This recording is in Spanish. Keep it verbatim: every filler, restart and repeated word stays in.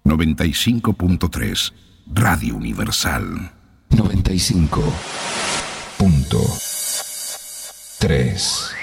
noventa y cinco punto tres, Radio Universal. noventa y cinco punto tres.